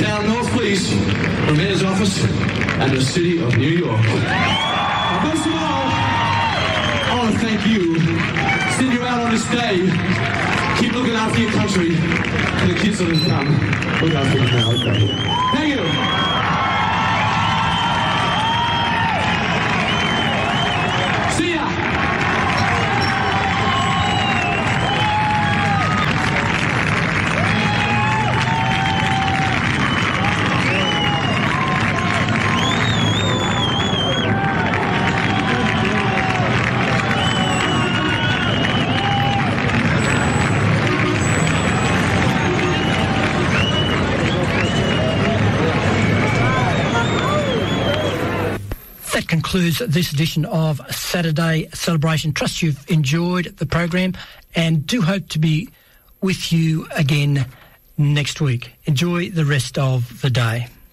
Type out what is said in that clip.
town North Police, the Mayor's Office, and the City of New York. And most of all, I want to thank you. Send you out on this day. Keep looking after your country and the kids that have come. Look after them now, okay? Thank you. See ya. That concludes this edition of Saturday Celebration. Trust you've enjoyed the program and do hope to be with you again next week. Enjoy the rest of the day.